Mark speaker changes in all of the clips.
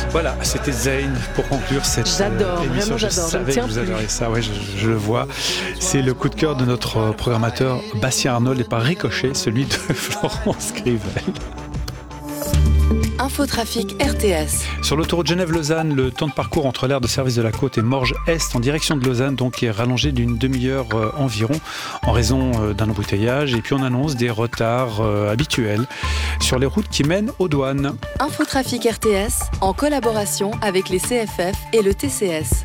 Speaker 1: Voilà, c'était Zayn pour conclure cette émission.
Speaker 2: Vraiment,
Speaker 1: je
Speaker 2: j'adore.
Speaker 1: savais que vous adorez ça, ouais, je le vois. C'est le coup de cœur de notre programmateur Bastien Arnold et par ricochet celui de Florence Grivel.
Speaker 3: Infotrafic RTS.
Speaker 1: Sur l'autoroute Genève-Lausanne, le temps de parcours entre l'aire de service de la côte et Morges-Est en direction de Lausanne donc est rallongé d'une demi-heure environ en raison d'un embouteillage. Et puis on annonce des retards habituels sur les routes qui mènent aux douanes.
Speaker 3: Infotrafic RTS en collaboration avec les CFF et le TCS.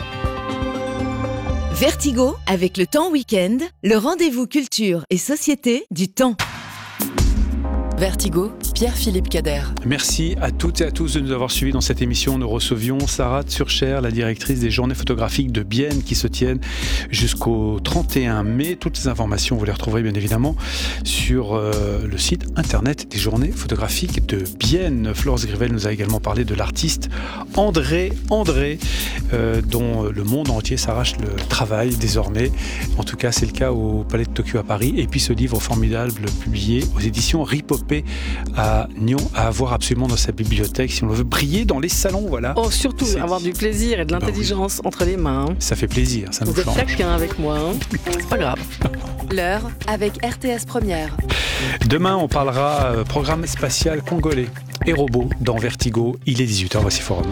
Speaker 4: Vertigo avec le Temps Week-end, le rendez-vous culture et société du Temps.
Speaker 3: Vertigo, Pierre-Philippe Cader.
Speaker 1: Merci à toutes et à tous de nous avoir suivis dans cette émission. Nous recevions Sarah Tsurcher, la directrice des journées photographiques de Bienne qui se tiennent jusqu'au 31 mai. Toutes les informations, vous les retrouverez bien évidemment sur le site internet des journées photographiques de Bienne. Florence Grivel nous a également parlé de l'artiste André, dont le monde entier s'arrache le travail désormais. En tout cas, c'est le cas au Palais de Tokyo à Paris. Et puis ce livre formidable publié aux éditions Ripopé à Nyon à avoir absolument dans sa bibliothèque si on veut briller dans les salons, voilà.
Speaker 2: Oh, surtout avoir du plaisir et de l'intelligence entre les mains.
Speaker 1: Ça fait plaisir, ça nous change.
Speaker 2: Vous êtes chacun avec moi, c'est pas grave.
Speaker 3: L'heure avec RTS Première.
Speaker 1: Demain, on parlera programme spatial congolais et robots dans Vertigo. Il est 18h, voici Forum.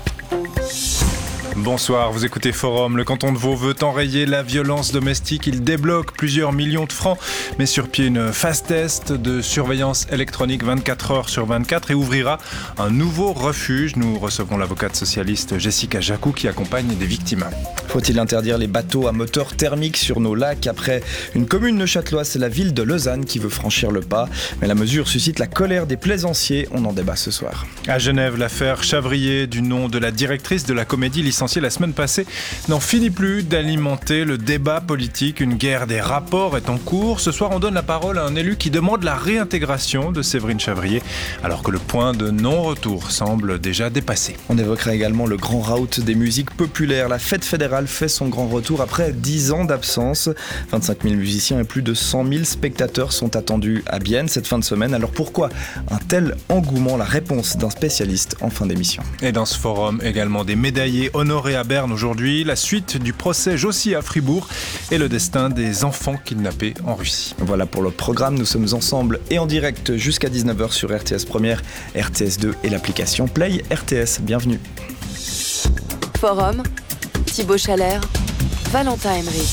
Speaker 5: Bonsoir, vous écoutez Forum. Le canton de Vaud veut enrayer la violence domestique. Il débloque plusieurs millions de francs, met sur pied une phase test de surveillance électronique 24 heures sur 24 et ouvrira un nouveau refuge. Nous recevrons l'avocate socialiste Jessica Jacou qui accompagne des victimes.
Speaker 6: Faut-il interdire les bateaux à moteur thermique sur nos lacs? Après une commune neuchâteloise, c'est la ville de Lausanne qui veut franchir le pas. Mais la mesure suscite la colère des plaisanciers. On en débat ce soir.
Speaker 5: À Genève, l'affaire Chavrier, du nom de la directrice de la Comédie licenciée la semaine passée, n'en finit plus d'alimenter le débat politique. Une guerre des rapports est en cours. Ce soir, on donne la parole à un élu qui demande la réintégration de Séverine Chavrier, alors que le point de non-retour semble déjà dépassé.
Speaker 6: On évoquera également le grand raout des musiques populaires. La fête fédérale fait son grand retour après 10 ans d'absence. 25 000 musiciens et plus de 100 000 spectateurs sont attendus à Bienne cette fin de semaine. Alors pourquoi un tel engouement? La réponse d'un spécialiste en fin d'émission.
Speaker 5: Et dans ce forum, également des médaillés honorés à Berne aujourd'hui, la suite du procès Jossi à Fribourg et le destin des enfants kidnappés en Russie.
Speaker 6: Voilà pour le programme. Nous sommes ensemble et en direct jusqu'à 19h sur RTS Première, RTS 2 et l'application Play RTS. Bienvenue.
Speaker 3: Forum, Thibaut Chalère, Valentin Emery.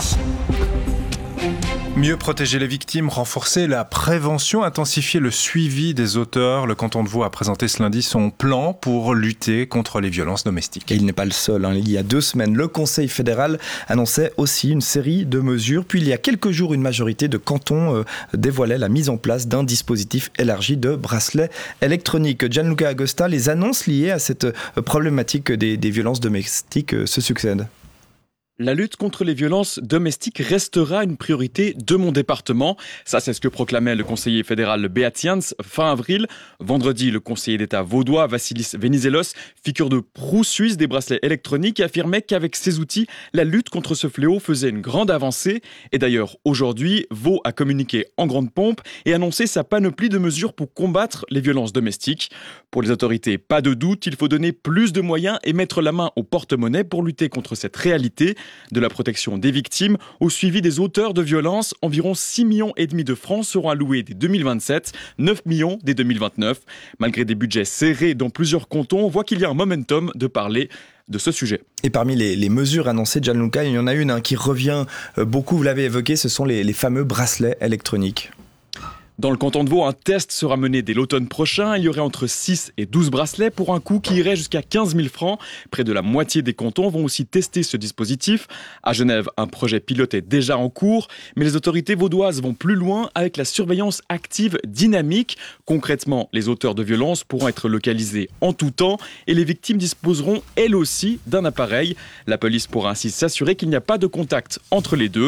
Speaker 5: Mieux protéger les victimes, renforcer la prévention, intensifier le suivi des auteurs. Le canton de Vaud a présenté ce lundi son plan pour lutter contre les violences domestiques.
Speaker 6: Et il n'est pas le seul. Il y a 2 semaines, le Conseil fédéral annonçait aussi une série de mesures. Puis il y a quelques jours, une majorité de cantons dévoilait la mise en place d'un dispositif élargi de bracelets électroniques. Gianluca Agosta, les annonces liées à cette problématique des violences domestiques se succèdent.
Speaker 7: La lutte contre les violences domestiques restera une priorité de mon département. Ça, c'est ce que proclamait le conseiller fédéral Beat Jans fin avril. Vendredi, le conseiller d'État vaudois Vassilis Venizelos, figure de proue suisse des bracelets électroniques, affirmait qu'avec ces outils, la lutte contre ce fléau faisait une grande avancée. Et d'ailleurs, aujourd'hui, Vaud a communiqué en grande pompe et annoncé sa panoplie de mesures pour combattre les violences domestiques. Pour les autorités, pas de doute, il faut donner plus de moyens et mettre la main au porte-monnaie pour lutter contre cette réalité. De la protection des victimes au suivi des auteurs de violences, environ 6,5 millions de francs seront alloués dès 2027, 9 millions dès 2029. Malgré des budgets serrés dans plusieurs cantons, on voit qu'il y a un momentum de parler de ce sujet.
Speaker 6: Et parmi les mesures annoncées, Gianluca, il y en a une qui revient beaucoup, vous l'avez évoqué, ce sont les fameux bracelets électroniques.
Speaker 7: Dans le canton de Vaud, un test sera mené dès l'automne prochain. Il y aurait entre 6 et 12 bracelets pour un coût qui irait jusqu'à 15 000 francs. Près de la moitié des cantons vont aussi tester ce dispositif. À Genève, un projet pilote est déjà en cours, mais les autorités vaudoises vont plus loin avec la surveillance active dynamique. Concrètement, les auteurs de violences pourront être localisés en tout temps et les victimes disposeront elles aussi d'un appareil. La police pourra ainsi s'assurer qu'il n'y a pas de contact entre les deux.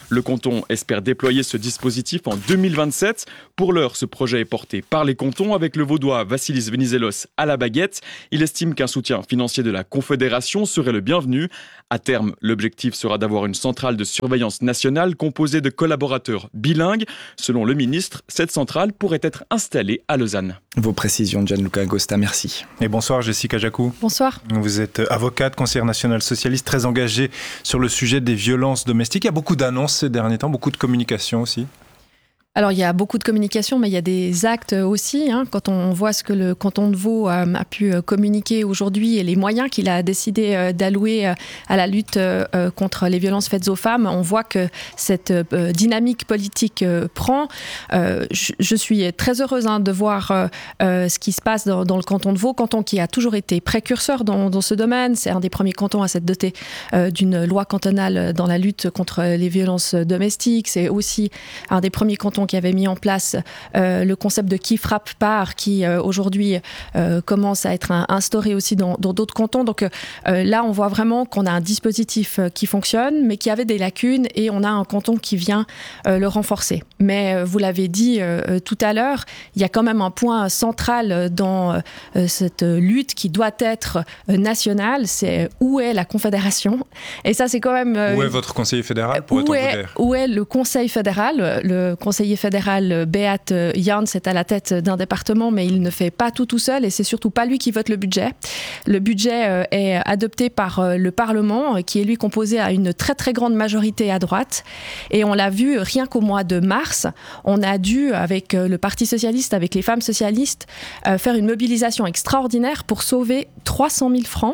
Speaker 7: Le canton espère déployer ce dispositif en 2027. Pour l'heure, ce projet est porté par les cantons avec le vaudois Vassilis Venizelos à la baguette. Il estime qu'un soutien financier de la Confédération serait le bienvenu. À terme, l'objectif sera d'avoir une centrale de surveillance nationale composée de collaborateurs bilingues. Selon le ministre, cette centrale pourrait être installée à Lausanne.
Speaker 6: Vos précisions, Gianluca Agosta, merci.
Speaker 5: Et bonsoir Jessica Jacou.
Speaker 2: Bonsoir.
Speaker 5: Vous êtes avocate, conseillère nationale socialiste, très engagée sur le sujet des violences domestiques. Il y a beaucoup d'annonces ces derniers temps, beaucoup de communication aussi.
Speaker 8: Alors, il y a beaucoup de communication, mais il y a des actes aussi. Quand on voit ce que le canton de Vaud a pu communiquer aujourd'hui et les moyens qu'il a décidé d'allouer à la lutte contre les violences faites aux femmes, on voit que cette dynamique politique prend. Je suis très heureuse de voir ce qui se passe dans le canton de Vaud, canton qui a toujours été précurseur dans ce domaine. C'est un des premiers cantons à s'être doté d'une loi cantonale dans la lutte contre les violences domestiques. C'est aussi un des premiers cantons qui avait mis en place le concept de qui frappe part, qui aujourd'hui commence à être instauré aussi dans d'autres cantons. Donc là, on voit vraiment qu'on a un dispositif qui fonctionne, mais qui avait des lacunes, et on a un canton qui vient le renforcer. Mais vous l'avez dit tout à l'heure, il y a quand même un point central dans cette lutte qui doit être nationale, c'est où est la Confédération. Et ça, c'est quand même...
Speaker 5: Où est votre conseiller fédéral, pour être clair ?
Speaker 8: Où est le conseil fédéral ? Le conseiller fédéral Beat Jans est à la tête d'un département, mais il ne fait pas tout seul, et c'est surtout pas lui qui vote le budget. Le budget est adopté par le Parlement, qui est lui composé à une très très grande majorité à droite, et on l'a vu rien qu'au mois de mars, on a dû, avec le Parti socialiste, avec les femmes socialistes, faire une mobilisation extraordinaire pour sauver 300 000 francs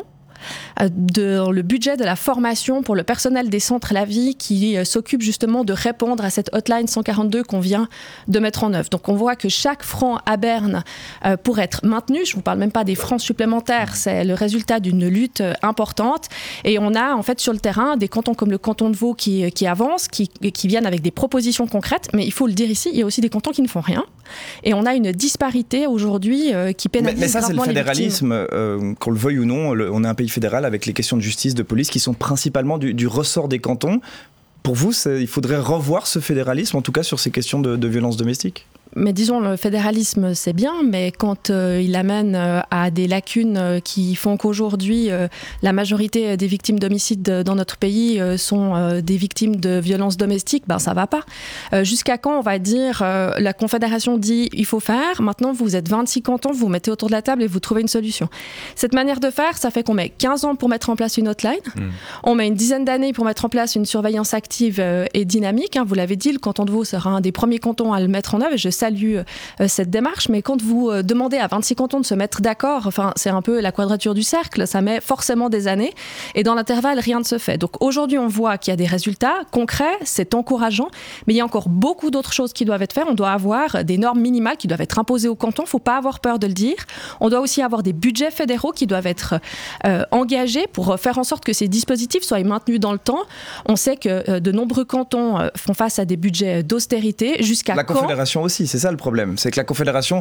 Speaker 8: dans le budget de la formation pour le personnel des centres La Vie, qui s'occupe justement de répondre à cette hotline 142 qu'on vient de mettre en œuvre. Donc on voit que chaque franc à Berne pour être maintenu, je ne vous parle même pas des francs supplémentaires, c'est le résultat d'une lutte importante, et on a en fait sur le terrain des cantons comme le canton de Vaud qui avancent, qui viennent avec des propositions concrètes, mais il faut le dire ici, il y a aussi des cantons qui ne font rien, et on a une disparité aujourd'hui qui pénalise.
Speaker 6: Mais ça, c'est le fédéralisme, qu'on le veuille ou non, on est un pays fédéral avec les questions de justice, de police qui sont principalement du ressort des cantons. Pour vous, il faudrait revoir ce fédéralisme, en tout cas sur ces questions de violences domestiques ?
Speaker 8: Mais disons, le fédéralisme, c'est bien, mais quand il amène à des lacunes qui font qu'aujourd'hui, la majorité des victimes d'homicides dans notre pays sont des victimes de violences domestiques, ben ça va pas. Jusqu'à quand on va dire, la Confédération dit il faut faire, maintenant vous êtes 26 cantons, vous vous mettez autour de la table et vous trouvez une solution. Cette manière de faire, ça fait qu'on met 15 ans pour mettre en place une hotline, on met une dizaine d'années pour mettre en place une surveillance active et dynamique. Vous l'avez dit, le canton de Vaud sera un des premiers cantons à le mettre en œuvre, et je salue cette démarche, mais quand vous demandez à 26 cantons de se mettre d'accord, enfin, c'est un peu la quadrature du cercle, ça met forcément des années, et dans l'intervalle, rien ne se fait. Donc aujourd'hui, on voit qu'il y a des résultats concrets, c'est encourageant, mais il y a encore beaucoup d'autres choses qui doivent être faites. On doit avoir des normes minimales qui doivent être imposées aux cantons, il ne faut pas avoir peur de le dire. On doit aussi avoir des budgets fédéraux qui doivent être engagés pour faire en sorte que ces dispositifs soient maintenus dans le temps. On sait que de nombreux cantons font face à des budgets d'austérité. Jusqu'à
Speaker 6: la
Speaker 8: quand...
Speaker 6: Confédération aussi, c'est ça le problème. C'est que la Confédération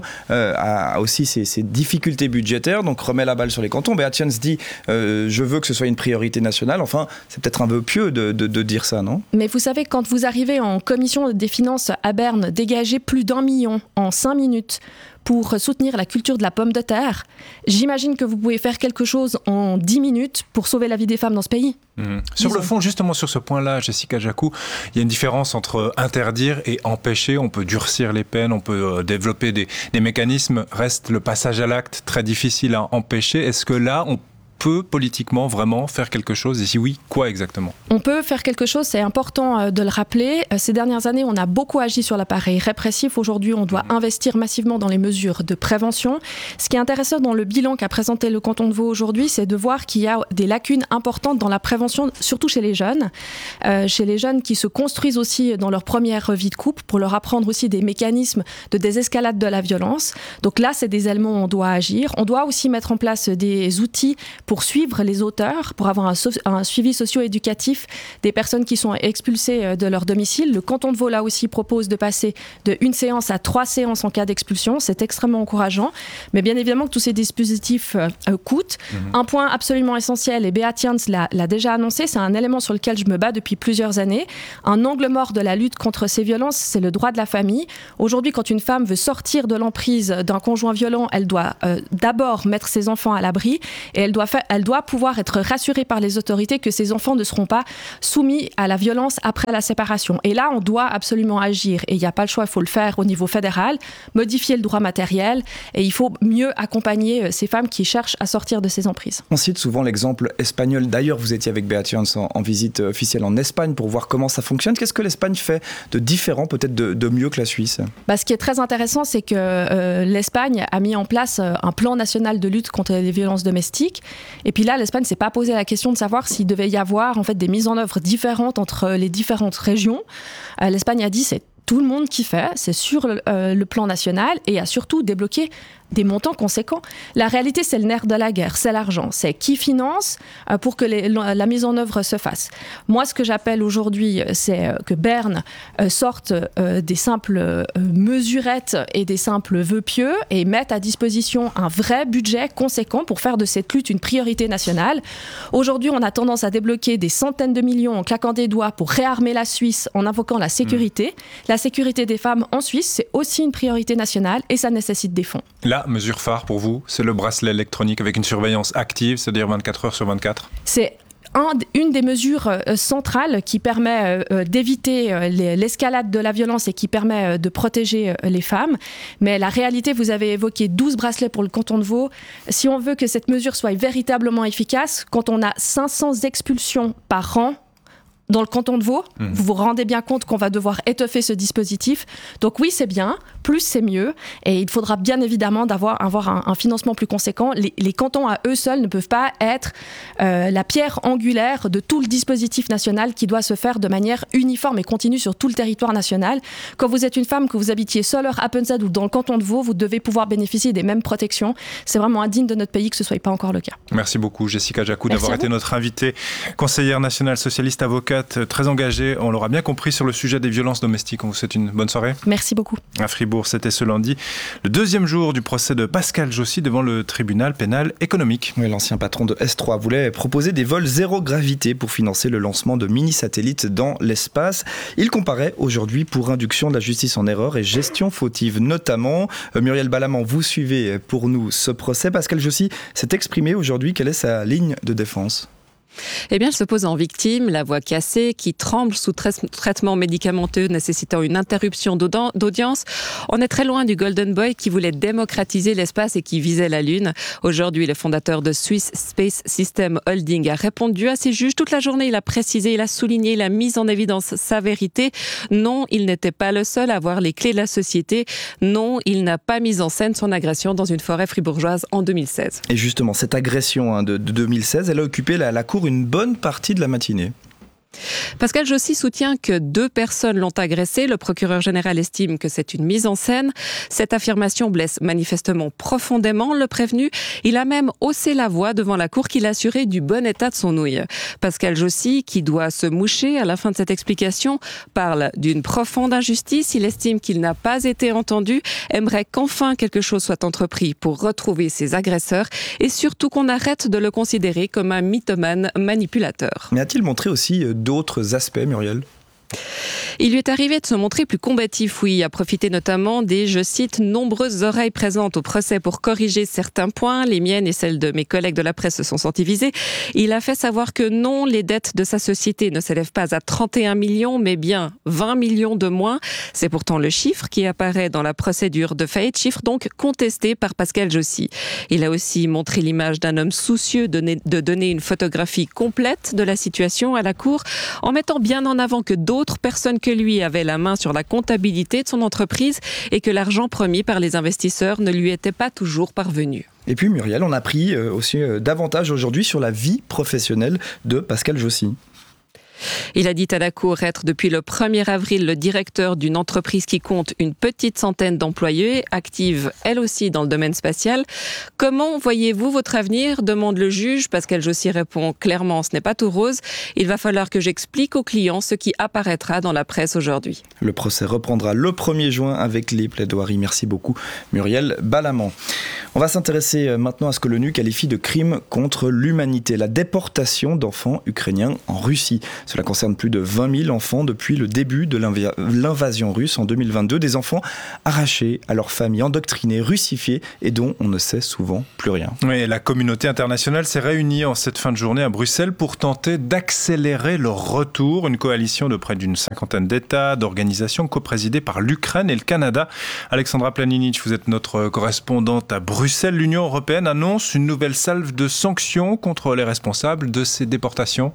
Speaker 6: a aussi ses difficultés budgétaires, donc remet la balle sur les cantons. Beat Jans dit je veux que ce soit une priorité nationale. Enfin, c'est peut-être un peu pieux de dire ça, non ?
Speaker 8: Mais vous savez, quand vous arrivez en commission des finances à Berne, dégager plus d'1 million en 5 minutes pour soutenir la culture de la pomme de terre, j'imagine que vous pouvez faire quelque chose en 10 minutes pour sauver la vie des femmes dans ce pays.
Speaker 5: Sur le fond, justement sur ce point-là, Jessica Jacou, il y a une différence entre interdire et empêcher. On peut durcir les peines, on peut développer des mécanismes. Reste le passage à l'acte très difficile à empêcher. Est-ce que là, on peut politiquement vraiment faire quelque chose, et si oui, quoi exactement ?
Speaker 8: On peut faire quelque chose, c'est important de le rappeler. Ces dernières années, on a beaucoup agi sur l'appareil répressif. Aujourd'hui, on doit investir massivement dans les mesures de prévention. Ce qui est intéressant dans le bilan qu'a présenté le canton de Vaud aujourd'hui, c'est de voir qu'il y a des lacunes importantes dans la prévention, surtout chez les jeunes qui se construisent aussi dans leur première vie de couple, pour leur apprendre aussi des mécanismes de désescalade de la violence. Donc là, c'est des éléments où on doit agir. On doit aussi mettre en place des outils pour pour suivre les auteurs, pour avoir un suivi socio-éducatif des personnes qui sont expulsées de leur domicile. Le canton de Vaud, là aussi, propose de passer de 1 séance à 3 séances en cas d'expulsion. C'est extrêmement encourageant. Mais bien évidemment que tous ces dispositifs coûtent. Un point absolument essentiel, et Beat Jans l'a déjà annoncé, c'est un élément sur lequel je me bats depuis plusieurs années. Un angle mort de la lutte contre ces violences, c'est le droit de la famille. Aujourd'hui, quand une femme veut sortir de l'emprise d'un conjoint violent, elle doit d'abord mettre ses enfants à l'abri et elle doit pouvoir être rassurée par les autorités que ses enfants ne seront pas soumis à la violence après la séparation. Et là, on doit absolument agir et il n'y a pas le choix, il faut le faire au niveau fédéral, modifier le droit matériel et il faut mieux accompagner ces femmes qui cherchent à sortir de ces emprises.
Speaker 6: On cite souvent l'exemple espagnol. D'ailleurs, vous étiez avec Beat Jans en visite officielle en Espagne pour voir comment ça fonctionne. Qu'est-ce que l'Espagne fait de différent, peut-être de mieux que la Suisse ?
Speaker 8: Ce qui est très intéressant, c'est que l'Espagne a mis en place un plan national de lutte contre les violences domestiques. Et puis là, l'Espagne ne s'est pas posé la question de savoir s'il devait y avoir en fait, des mises en œuvre différentes entre les différentes régions. L'Espagne a dit c'est tout le monde qui fait, c'est sur le plan national et a surtout débloqué des montants conséquents. La réalité, c'est le nerf de la guerre, c'est l'argent. C'est qui finance pour que la mise en œuvre se fasse. Moi, ce que j'appelle aujourd'hui, c'est que Berne sorte des simples mesurettes et des simples vœux pieux et mette à disposition un vrai budget conséquent pour faire de cette lutte une priorité nationale. Aujourd'hui, on a tendance à débloquer des centaines de millions en claquant des doigts pour réarmer la Suisse en invoquant la sécurité. La sécurité des femmes en Suisse, c'est aussi une priorité nationale et ça nécessite des fonds.
Speaker 5: La mesure phare pour vous, c'est le bracelet électronique avec une surveillance active, c'est-à-dire 24 heures sur 24 ?
Speaker 8: C'est une des mesures centrales qui permet d'éviter l'escalade de la violence et qui permet de protéger les femmes. Mais la réalité, vous avez évoqué 12 bracelets pour le canton de Vaud. Si on veut que cette mesure soit véritablement efficace, quand on a 500 expulsions par an, dans le canton de Vaud, vous vous rendez bien compte qu'on va devoir étoffer ce dispositif. Donc oui, c'est bien, plus c'est mieux. Et il faudra bien évidemment avoir un financement plus conséquent. Les cantons à eux seuls ne peuvent pas être la pierre angulaire de tout le dispositif national qui doit se faire de manière uniforme et continue sur tout le territoire national. Quand vous êtes une femme, que vous habitiez Soleure, Appenzell ou dans le canton de Vaud, vous devez pouvoir bénéficier des mêmes protections. C'est vraiment indigne de notre pays que ce ne soit pas encore le cas.
Speaker 5: Merci beaucoup Jessica Jacou d'avoir été notre invitée, conseillère nationale socialiste, avocate, très engagée, on l'aura bien compris, sur le sujet des violences domestiques. On vous souhaite une bonne soirée.
Speaker 8: Merci beaucoup.
Speaker 5: À Fribourg, c'était ce lundi, le deuxième jour du procès de Pascal Jossy devant le tribunal pénal économique.
Speaker 6: Oui, l'ancien patron de S3 voulait proposer des vols zéro gravité pour financer le lancement de mini-satellites dans l'espace. Il comparaît aujourd'hui pour induction de la justice en erreur et gestion fautive notamment. Muriel Balamant, vous suivez pour nous ce procès. Pascal Jossy s'est exprimé aujourd'hui. Quelle est sa ligne de défense ?
Speaker 9: Eh bien, elle se pose en victime, la voix cassée, qui tremble sous traitement médicamenteux nécessitant une interruption d'audience. On est très loin du Golden Boy qui voulait démocratiser l'espace et qui visait la Lune. Aujourd'hui, le fondateur de Swiss Space System Holding a répondu à ses juges. Toute la journée, il a précisé, il a souligné, il a mis en évidence sa vérité. Non, il n'était pas le seul à avoir les clés de la société. Non, il n'a pas mis en scène son agression dans une forêt fribourgeoise en 2016.
Speaker 6: Et justement, cette agression de 2016, elle a occupé la cour une bonne partie de la matinée.
Speaker 9: Pascal Jossy soutient que 2 personnes l'ont agressé. Le procureur général estime que c'est une mise en scène. Cette affirmation blesse manifestement profondément le prévenu. Il a même haussé la voix devant la cour qu'il assurait du bon état de son ouïe. Pascal Jossy, qui doit se moucher à la fin de cette explication, parle d'une profonde injustice. Il estime qu'il n'a pas été entendu, aimerait qu'enfin quelque chose soit entrepris pour retrouver ses agresseurs et surtout qu'on arrête de le considérer comme un mythomane manipulateur.
Speaker 6: Mais a-t-il montré aussi d'autres aspects, Muriel ?
Speaker 9: Il lui est arrivé de se montrer plus combatif, oui, à profiter notamment des, je cite, nombreuses oreilles présentes au procès pour corriger certains points. Les miennes et celles de mes collègues de la presse se sont senties visées. Il a fait savoir que non, les dettes de sa société ne s'élèvent pas à 31 millions, mais bien 20 millions de moins. C'est pourtant le chiffre qui apparaît dans la procédure de faillite, chiffre donc contesté par Pascal Jossy. Il a aussi montré l'image d'un homme soucieux de donner une photographie complète de la situation à la cour, en mettant bien en avant que d'autres personnes que lui avaient la main sur la comptabilité de son entreprise et que l'argent promis par les investisseurs ne lui était pas toujours parvenu.
Speaker 6: Et puis Muriel, on a appris aussi davantage aujourd'hui sur la vie professionnelle de Pascal Jossy.
Speaker 9: Il a dit à la Cour être depuis le 1er avril le directeur d'une entreprise qui compte une petite centaine d'employés, active elle aussi dans le domaine spatial. Comment voyez-vous votre avenir ? Demande le juge. Pascal Jossy répond clairement, ce n'est pas tout rose. Il va falloir que j'explique aux clients ce qui apparaîtra dans la presse aujourd'hui.
Speaker 6: Le procès reprendra le 1er juin avec les plaidoiries. Merci beaucoup Muriel Balamant. On va s'intéresser maintenant à ce que l'ONU qualifie de crime contre l'humanité, la déportation d'enfants ukrainiens en Russie. Cela concerne plus de 20 000 enfants depuis le début de l'invasion russe en 2022. Des enfants arrachés à leur famille, endoctrinés, russifiés et dont on ne sait souvent plus rien.
Speaker 5: Oui, la communauté internationale s'est réunie en cette fin de journée à Bruxelles pour tenter d'accélérer leur retour. Une coalition de près d'une cinquantaine d'États, d'organisations coprésidées par l'Ukraine et le Canada. Alexandra Planinic, vous êtes notre correspondante à Bruxelles. L'Union européenne annonce une nouvelle salve de sanctions contre les responsables de ces déportations.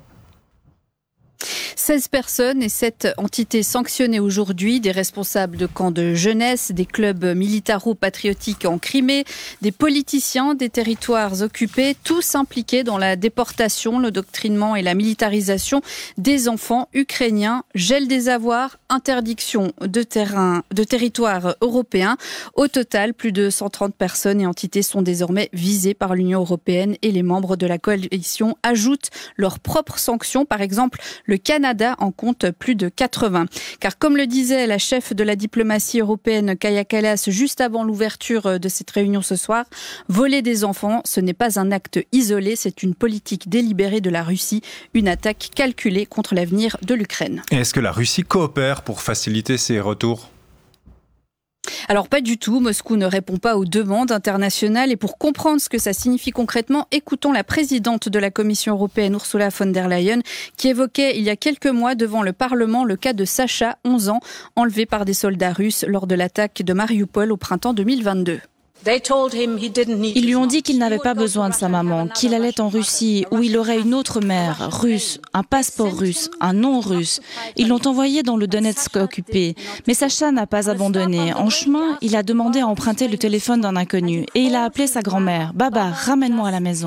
Speaker 10: 16 personnes et 7 entités sanctionnées aujourd'hui, des responsables de camps de jeunesse, des clubs militaro-patriotiques en Crimée, des politiciens des territoires occupés, tous impliqués dans la déportation, le doctrinement et la militarisation des enfants ukrainiens, gel des avoirs, interdiction de territoires européens. Au total, plus de 130 personnes et entités sont désormais visées par l'Union européenne et les membres de la coalition ajoutent leurs propres sanctions. Par exemple, le Canada en compte plus de 80. Car comme le disait la chef de la diplomatie européenne, Kaja Kallas, juste avant l'ouverture de cette réunion ce soir, voler des enfants, ce n'est pas un acte isolé, c'est une politique délibérée de la Russie, une attaque calculée contre l'avenir de l'Ukraine.
Speaker 5: Et est-ce que la Russie coopère pour faciliter ces retours ?
Speaker 10: Alors pas du tout, Moscou ne répond pas aux demandes internationales et pour comprendre ce que ça signifie concrètement, écoutons la présidente de la Commission européenne Ursula von der Leyen qui évoquait il y a quelques mois devant le Parlement le cas de Sacha, 11 ans, enlevé par des soldats russes lors de l'attaque de Mariupol au printemps 2022.
Speaker 11: Ils lui ont dit qu'il n'avait pas besoin de sa maman, qu'il allait en Russie où il aurait une autre mère, russe, un passeport russe, un nom russe. Ils l'ont envoyé dans le Donetsk occupé. Mais Sacha n'a pas abandonné. En chemin, il a demandé à emprunter le téléphone d'un inconnu et il a appelé sa grand-mère. « Baba, ramène-moi à la maison ».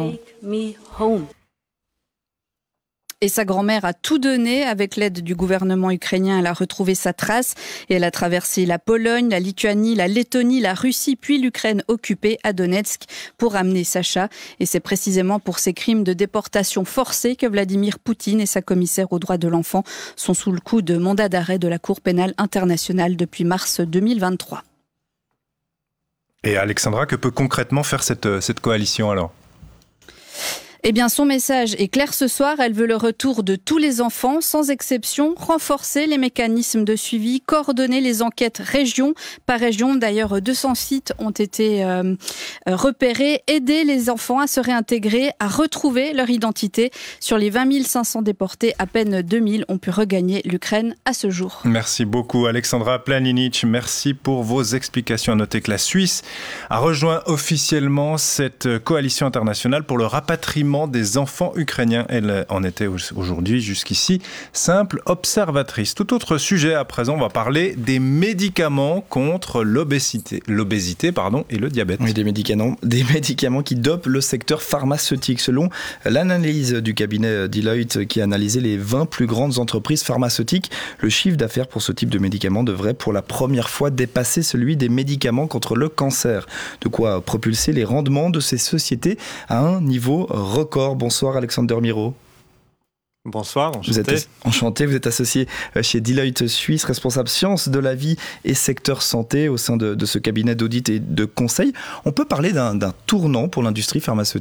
Speaker 10: Et sa grand-mère a tout donné. Avec l'aide du gouvernement ukrainien, elle a retrouvé sa trace et elle a traversé la Pologne, la Lituanie, la Lettonie, la Russie, puis l'Ukraine occupée à Donetsk pour amener Sacha. Et c'est précisément pour ces crimes de déportation forcée que Vladimir Poutine et sa commissaire aux droits de l'enfant sont sous le coup de mandat d'arrêt de la Cour pénale internationale depuis mars 2023.
Speaker 5: Et Alexandra, que peut concrètement faire cette coalition alors ?
Speaker 10: Eh bien, son message est clair ce soir. Elle veut le retour de tous les enfants, sans exception, renforcer les mécanismes de suivi, coordonner les enquêtes région par région. D'ailleurs, 200 sites ont été repérés, aider les enfants à se réintégrer, à retrouver leur identité. Sur les 20 500 déportés, à peine 2000 ont pu regagner l'Ukraine à ce jour.
Speaker 5: Merci beaucoup Alexandra Planinic. Merci pour vos explications. À noter que la Suisse a rejoint officiellement cette coalition internationale pour le rapatriement des enfants ukrainiens. Elle en était aujourd'hui jusqu'ici simple observatrice. Tout autre sujet à présent, on va parler des médicaments contre l'obésité et le diabète.
Speaker 6: Oui, des médicaments qui dopent le secteur pharmaceutique. Selon l'analyse du cabinet Deloitte qui a analysé les 20 plus grandes entreprises pharmaceutiques, le chiffre d'affaires pour ce type de médicaments devrait pour la première fois dépasser celui des médicaments contre le cancer. De quoi propulser les rendements de ces sociétés à un niveau record. Bonsoir Alexander Miro.
Speaker 12: Bonsoir, enchanté.
Speaker 6: Vous êtes associé chez Deloitte Suisse, responsable sciences de la vie et secteur santé au sein de ce cabinet d'audit et de conseil. On peut parler d'un tournant pour l'industrie pharmaceutique ?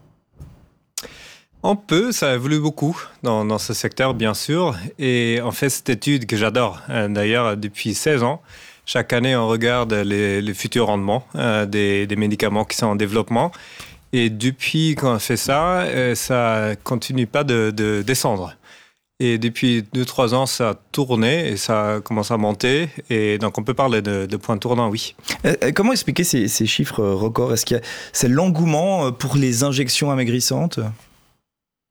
Speaker 12: On peut, ça évolue beaucoup dans ce secteur bien sûr. Et en fait cette étude que j'adore, d'ailleurs depuis 16 ans, chaque année on regarde les futurs rendements des médicaments qui sont en développement. Et depuis qu'on a fait ça, ça continue pas de descendre. Et depuis 2-3 ans, ça a tourné et ça commence à monter. Et donc, on peut parler de points tournants, oui.
Speaker 6: Comment expliquer ces chiffres records ? Est-ce qu'il y a c'est l'engouement pour les injections amaigrissantes ?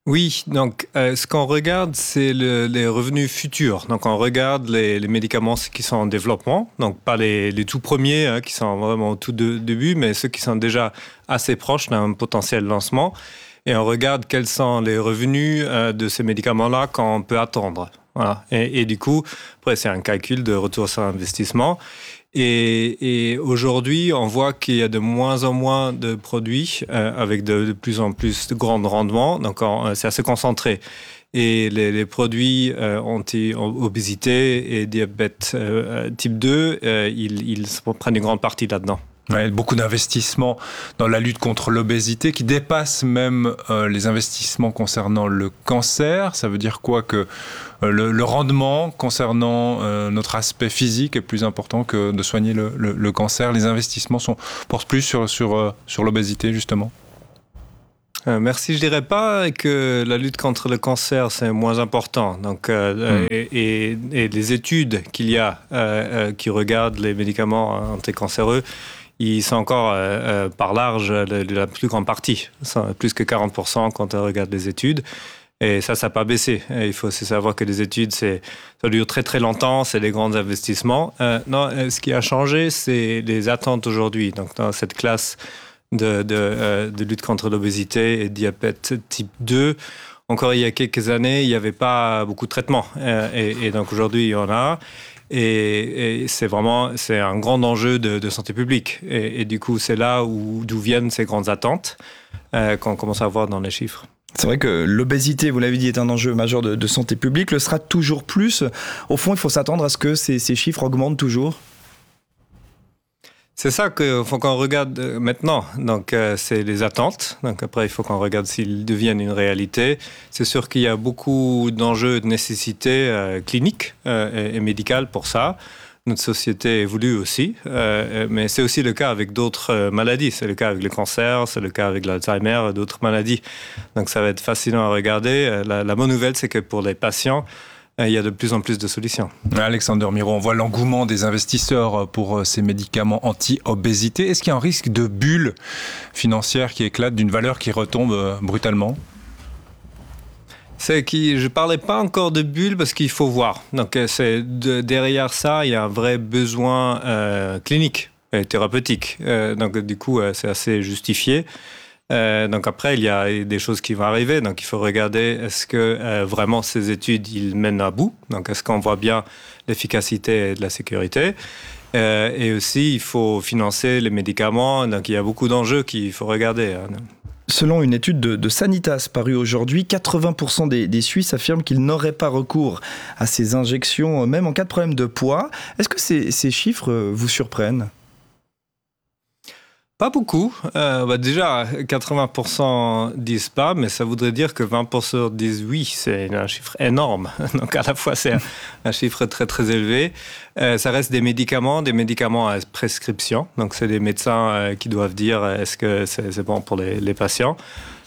Speaker 12: Oui, donc ce qu'on regarde, c'est les revenus futurs. Donc on regarde les médicaments qui sont en développement, donc pas les tout premiers qui sont vraiment au tout début, mais ceux qui sont déjà assez proches d'un potentiel lancement. Et on regarde quels sont les revenus de ces médicaments-là qu'on peut attendre. Voilà. Et du coup, après c'est un calcul de retour sur investissement. Et aujourd'hui, on voit qu'il y a de moins en moins de produits avec de plus en plus de grands rendements. Donc, c'est assez concentré. Et les produits anti-obésité et diabète type 2, ils prennent une grande partie là-dedans.
Speaker 5: Ouais, beaucoup d'investissements dans la lutte contre l'obésité qui dépassent même les investissements concernant le cancer. Ça veut dire quoi que le rendement concernant notre aspect physique est plus important que de soigner le cancer. Les investissements portent plus sur l'obésité, justement.
Speaker 12: Merci. Je dirais pas que la lutte contre le cancer c'est moins important. Donc, et les études qu'il y a qui regardent les médicaments anticancéreux, ils sont encore par large la plus grande partie, plus que 40% quand on regarde les études. Et ça n'a pas baissé. Et il faut aussi savoir que les études, ça dure très très longtemps, c'est des grands investissements. Non, ce qui a changé, c'est les attentes aujourd'hui. Donc dans cette classe de lutte contre l'obésité et diabète type 2, encore il y a quelques années, il n'y avait pas beaucoup de traitements. Et donc aujourd'hui, il y en a. Et c'est un grand enjeu de santé publique. Et du coup, c'est là d'où viennent ces grandes attentes qu'on commence à voir dans les chiffres.
Speaker 6: C'est vrai que l'obésité, vous l'avez dit, est un enjeu majeur de santé publique, le sera toujours plus. Au fond, il faut s'attendre à ce que ces chiffres augmentent toujours.
Speaker 12: C'est ça qu'il faut qu'on regarde maintenant. Donc, c'est les attentes. Donc, après, il faut qu'on regarde s'ils deviennent une réalité. C'est sûr qu'il y a beaucoup d'enjeux de nécessité clinique et médicale pour ça. Notre société évolue aussi, mais c'est aussi le cas avec d'autres maladies. C'est le cas avec le cancer, c'est le cas avec l'Alzheimer et d'autres maladies. Donc, ça va être fascinant à regarder. La bonne nouvelle, c'est que pour les patients, il y a de plus en plus de solutions.
Speaker 5: Alexander Miro, on voit l'engouement des investisseurs pour ces médicaments anti-obésité. Est-ce qu'il y a un risque de bulle financière qui éclate, d'une valeur qui retombe brutalement ?
Speaker 12: Je ne parlais pas encore de bulle parce qu'il faut voir. Donc, derrière ça, il y a un vrai besoin clinique et thérapeutique. Donc, du coup, c'est assez justifié. Donc après, il y a des choses qui vont arriver. Donc il faut regarder est-ce que vraiment ces études ils mènent à bout. Donc est-ce qu'on voit bien l'efficacité et de la sécurité. Et aussi, il faut financer les médicaments. Donc il y a beaucoup d'enjeux qu'il faut regarder.
Speaker 6: Selon une étude de Sanitas parue aujourd'hui, 80% des Suisses affirment qu'ils n'auraient pas recours à ces injections, même en cas de problème de poids. Est-ce que ces chiffres vous surprennent ?
Speaker 12: Pas beaucoup. Déjà, 80% disent pas, mais ça voudrait dire que 20% disent oui. C'est un chiffre énorme. Donc, à la fois, c'est un chiffre très, très élevé. Ça reste des médicaments à prescription. Donc, c'est des médecins qui doivent dire est-ce que c'est bon pour les patients.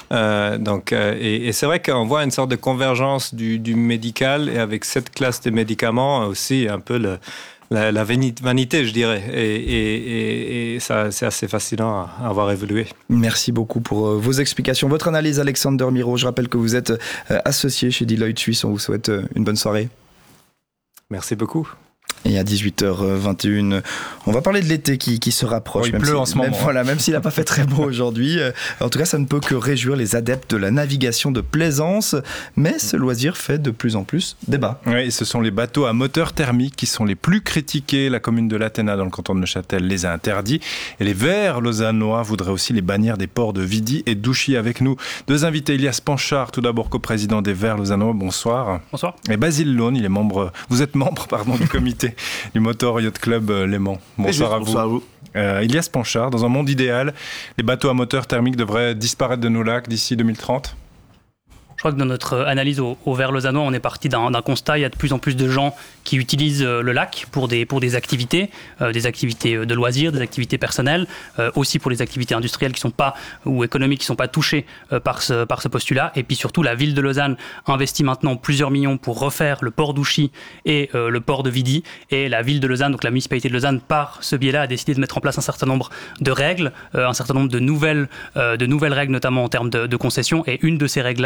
Speaker 12: Et c'est vrai qu'on voit une sorte de convergence du médical et avec cette classe de médicaments aussi un peu la vanité, je dirais. Et ça, c'est assez fascinant à avoir évolué.
Speaker 6: Merci beaucoup pour vos explications. Votre analyse, Alexander Miro. Je rappelle que vous êtes associé chez Deloitte Suisse. On vous souhaite une bonne soirée.
Speaker 12: Merci beaucoup.
Speaker 6: Et à 18h21, on va parler de l'été qui se rapproche.
Speaker 5: Il pleut en ce moment.
Speaker 6: Voilà, même s'il n'a pas fait très beau aujourd'hui. En tout cas, ça ne peut que réjouir les adeptes de la navigation de plaisance. Mais ce loisir fait de plus en plus débat.
Speaker 5: Oui, et ce sont les bateaux à moteur thermique qui sont les plus critiqués. La commune de l'Athéna, dans le canton de Neuchâtel, les a interdits. Et les Verts lausannois voudraient aussi les bannir des ports de Vidi et d'Ouchy. Avec nous, deux invités. Elias Panchard, tout d'abord coprésident des Verts lausannois. Bonsoir.
Speaker 13: Bonsoir.
Speaker 5: Et Basile Laune, vous êtes membre du comité du Motor Yacht Club Léman. Bonsoir à vous.
Speaker 14: Bonsoir à vous.
Speaker 5: Elias Panchard, dans un monde idéal, les bateaux à moteur thermique devraient disparaître de nos lacs d'ici 2030 ?
Speaker 13: Je crois que dans notre analyse au Verts lausannois, on est parti d'un constat. Il y a de plus en plus de gens qui utilisent le lac pour des activités de loisirs, des activités personnelles, aussi pour les activités industrielles ou économiques qui ne sont pas touchées par ce postulat. Et puis surtout, la ville de Lausanne investit maintenant plusieurs millions pour refaire le port d'Ouchy et le port de Vidi. Et la ville de Lausanne, donc la municipalité de Lausanne, par ce biais-là, a décidé de mettre en place un certain nombre de règles, un certain nombre de nouvelles règles, notamment en termes de concessions. Et une de ces règles-là dit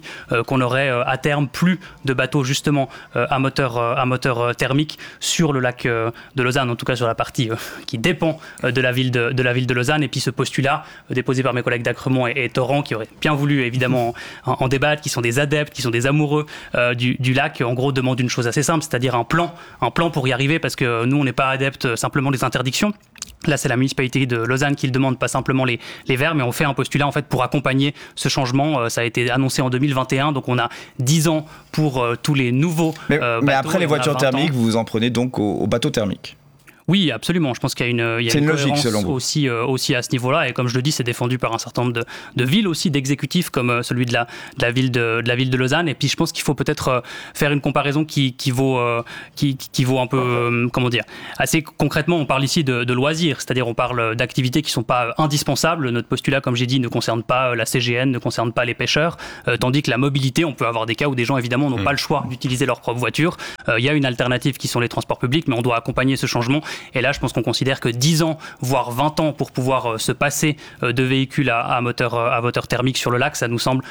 Speaker 13: qu'on aurait à terme plus de bateaux justement à moteur thermique sur le lac de Lausanne, en tout cas sur la partie qui dépend de la ville de Lausanne. Et puis ce postulat déposé par mes collègues d'Acremont et Torrent, qui auraient bien voulu évidemment en débattre, qui sont des adeptes, qui sont des amoureux du lac, en gros demande une chose assez simple, c'est-à-dire un plan pour y arriver, parce que nous on n'est pas adeptes simplement des interdictions. Là, c'est la municipalité de Lausanne qui le demande, pas simplement les Verts, mais on fait un postulat en fait pour accompagner ce changement. Ça a été annoncé en 2021, donc on a 10 ans pour tous les nouveaux bateaux.
Speaker 6: Mais après les voitures thermiques, vous vous en prenez donc aux bateaux thermiques?
Speaker 13: Oui, absolument. Je pense qu'il y a une
Speaker 6: logique selon vous.
Speaker 13: Aussi à ce niveau-là. Et comme je le dis, c'est défendu par un certain nombre de villes aussi, d'exécutifs comme celui de la ville de Lausanne. Et puis je pense qu'il faut peut-être faire une comparaison qui vaut un peu, comment dire, assez concrètement. On parle ici de loisirs, c'est-à-dire on parle d'activités qui ne sont pas indispensables. Notre postulat, comme j'ai dit, ne concerne pas la CGN, ne concerne pas les pêcheurs, tandis que la mobilité, on peut avoir des cas où des gens évidemment n'ont pas le choix d'utiliser leur propre voiture. Il y a une alternative qui sont les transports publics, mais on doit accompagner ce changement. Et là, je pense qu'on considère que 10 ans, voire 20 ans pour pouvoir se passer de véhicules à moteur thermique sur le lac, ça nous semble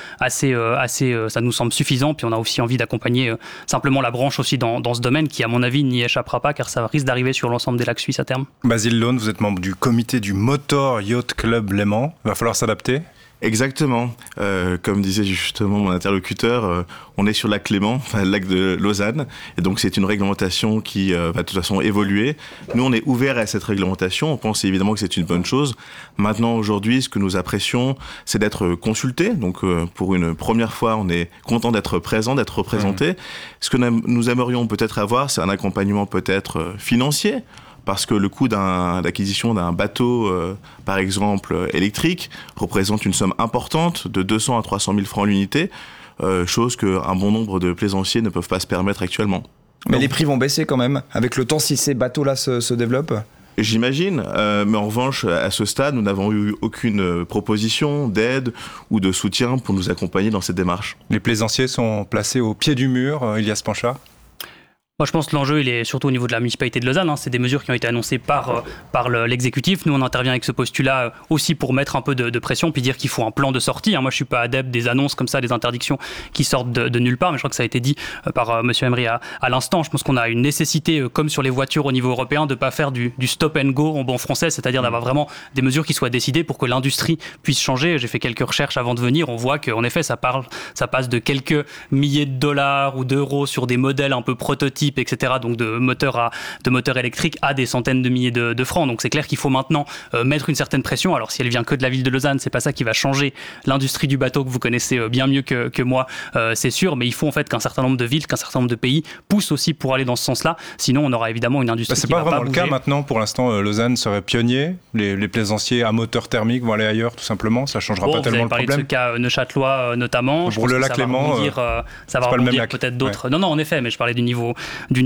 Speaker 13: ça nous semble suffisant. Puis on a aussi envie d'accompagner simplement la branche aussi dans ce domaine qui, à mon avis, n'y échappera pas, car ça risque d'arriver sur l'ensemble des lacs suisses à terme.
Speaker 5: Basile Laune, vous êtes membre du comité du Motor Yacht Club Léman. Il va falloir s'adapter.
Speaker 14: Exactement. Comme disait justement mon interlocuteur, on est sur le lac Léman, le lac de Lausanne, et donc c'est une réglementation qui va de toute façon évoluer. Nous, on est ouverts à cette réglementation, on pense évidemment que c'est une bonne chose. Maintenant, aujourd'hui, ce que nous apprécions, c'est d'être consultés. Donc, pour une première fois, on est content d'être présent, d'être représenté. Ce que nous aimerions peut-être avoir, c'est un accompagnement peut-être financier, parce que le coût d'acquisition d'un bateau, par exemple électrique, représente une somme importante de 200 à 300 000 francs l'unité, chose qu'un bon nombre de plaisanciers ne peuvent pas se permettre actuellement.
Speaker 6: Mais les prix vont baisser quand même, avec le temps, si ces bateaux-là se développent?
Speaker 14: J'imagine, mais en revanche, à ce stade, nous n'avons eu aucune proposition d'aide ou de soutien pour nous accompagner dans cette démarche.
Speaker 5: Les plaisanciers sont placés au pied du mur, Ilias Pancha.
Speaker 13: Moi, je pense que l'enjeu, il est surtout au niveau de la municipalité de Lausanne. C'est des mesures qui ont été annoncées par l'exécutif. Nous, on intervient avec ce postulat aussi pour mettre un peu de pression, puis dire qu'il faut un plan de sortie. Moi, je suis pas adepte des annonces comme ça, des interdictions qui sortent de nulle part, mais je crois que ça a été dit par Monsieur Emery à l'instant. Je pense qu'on a une nécessité, comme sur les voitures au niveau européen, de pas faire du stop and go en bon français, c'est-à-dire d'avoir vraiment des mesures qui soient décidées pour que l'industrie puisse changer. J'ai fait quelques recherches avant de venir. On voit qu'en effet, ça passe de quelques milliers de dollars ou d'euros sur des modèles un peu prototypes, etc., donc de moteurs électriques à des centaines de milliers de francs. Donc c'est clair qu'il faut maintenant mettre une certaine pression. Alors si elle vient que de la ville de Lausanne, c'est pas ça qui va changer l'industrie du bateau que vous connaissez bien mieux que moi, c'est sûr, mais il faut en fait qu'un certain nombre de villes, qu'un certain nombre de pays poussent aussi pour aller dans ce sens-là. Sinon, on aura évidemment une industrie qui va pas bouger.
Speaker 5: C'est pas vraiment le cas maintenant. Pour l'instant, Lausanne serait pionnier. Les plaisanciers à moteur thermique vont aller ailleurs, tout simplement. Ça changera pas tellement le problème.
Speaker 13: Vous avez parlé de ce cas neuchâtelois notamment.
Speaker 5: Pour le lac Léman,
Speaker 13: ça va rebondir peut-être d'autres. Ouais. Non, en effet, mais je parlais du niveau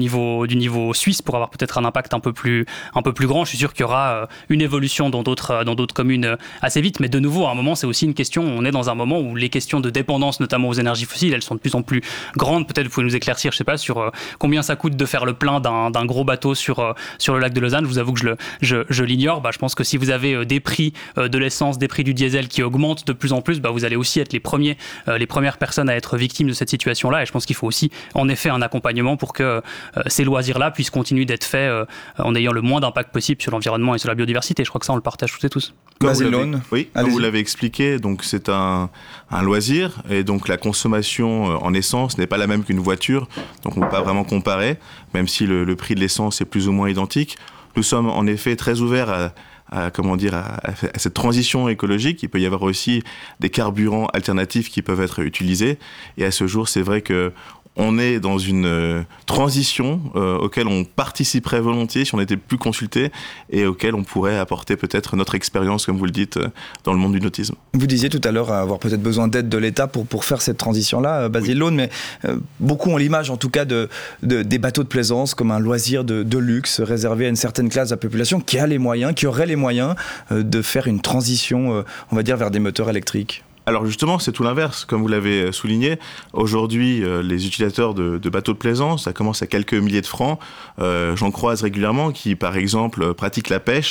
Speaker 13: suisse pour avoir peut-être un impact un peu plus grand. Je suis sûr qu'il y aura une évolution dans d'autres communes assez vite, mais de nouveau, à un moment, c'est aussi une question. On est dans un moment où les questions de dépendance, notamment aux énergies fossiles, elles sont de plus en plus grandes. Peut-être vous pouvez nous éclaircir, je sais pas, sur combien ça coûte de faire le plein d'un gros bateau sur le lac de Lausanne. Je vous avoue que je l'ignore. Je pense que si vous avez des prix de l'essence, des prix du diesel qui augmentent de plus en plus, vous allez aussi être les premières personnes à être victimes de cette situation-là. Et je pense qu'il faut aussi, en effet, un accompagnement pour que ces loisirs-là puissent continuer d'être faits en ayant le moins d'impact possible sur l'environnement et sur la biodiversité. Je crois que ça, on le partage toutes et tous.
Speaker 14: Comme vous l'avez expliqué, donc c'est un loisir et donc la consommation en essence n'est pas la même qu'une voiture, donc on ne peut pas vraiment comparer, même si le prix de l'essence est plus ou moins identique. Nous sommes en effet très ouverts à cette transition écologique. Il peut y avoir aussi des carburants alternatifs qui peuvent être utilisés. Et à ce jour, c'est vrai que on est dans une transition auquel on participerait volontiers si on était plus consulté et auquel on pourrait apporter peut-être notre expérience, comme vous le dites, dans le monde du nautisme.
Speaker 6: Vous disiez tout à l'heure avoir peut-être besoin d'aide de l'État pour faire cette transition-là, Basile Laune, mais beaucoup ont l'image en tout cas des bateaux de plaisance comme un loisir de luxe réservé à une certaine classe de la population qui aurait les moyens de faire une transition, on va dire, vers des moteurs électriques.
Speaker 14: Alors justement, c'est tout l'inverse, comme vous l'avez souligné. Aujourd'hui, les utilisateurs de bateaux de plaisance, ça commence à quelques milliers de francs. J'en croise régulièrement qui, par exemple, pratiquent la pêche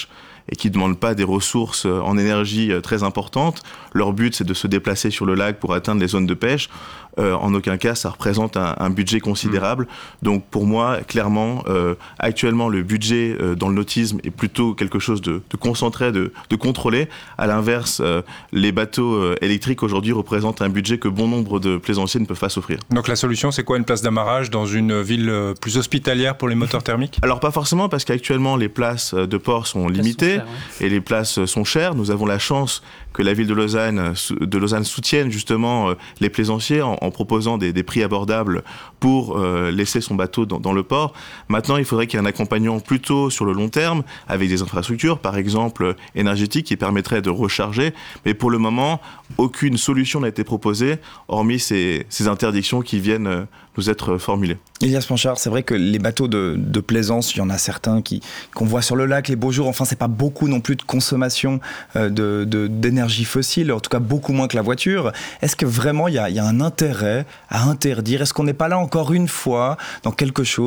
Speaker 14: et qui ne demandent pas des ressources en énergie très importantes. Leur but, c'est de se déplacer sur le lac pour atteindre les zones de pêche. En aucun cas, ça représente un budget considérable. Donc pour moi, clairement, actuellement, le budget dans le nautisme est plutôt quelque chose de concentré, de contrôlé. À l'inverse, les bateaux électriques aujourd'hui représentent un budget que bon nombre de plaisanciers ne peuvent pas s'offrir.
Speaker 5: Donc la solution, c'est quoi? Une place d'amarrage dans une ville plus hospitalière pour les moteurs thermiques?
Speaker 14: Alors pas forcément, parce qu'actuellement, les places de port sont limitées et les places sont chères. Nous avons la chance que la ville de Lausanne soutienne justement les plaisanciers en proposant des prix abordables pour laisser son bateau dans le port. Maintenant, il faudrait qu'il y ait un accompagnement plutôt sur le long terme avec des infrastructures, par exemple énergétiques, qui permettraient de recharger. Mais pour le moment, aucune solution n'a été proposée, hormis ces interdictions qui viennent nous être formulées.
Speaker 6: Elias Panchard, c'est vrai que les bateaux de plaisance, il y en a certains qu'on voit sur le lac les beaux jours. Enfin, c'est pas beaucoup non plus de consommation d'énergie fossile, en tout cas beaucoup moins que la voiture. Est-ce que vraiment il y a un intérêt à interdire? Est-ce qu'on n'est pas là encore une fois dans quelque chose